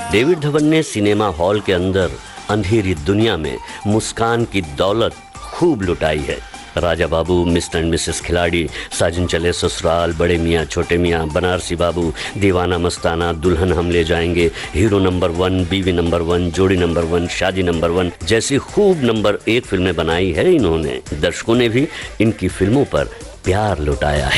David Dhawan ने cinema hall के अंदर अंधेरी दुनिया में मुस्कान की दौलत खूब लुटाई है। Raja Babu, mister and Mrs खिलाड़ी, साजन चले ससुराल, बड़े मियाँ छोटे मियाँ, बनारसी बाबू, दीवाना मस्ताना, दुल्हन हम ले जाएंगे, हीरो नंबर 1, बीवी नंबर 1, जोड़ी नंबर 1, शादी नंबर 1 जैसी खूब नंबर 1 फिल्में बनाई है इन्होंने। दर्शकों ने भी इनकी फिल्मों पर प्यार लुटाया है।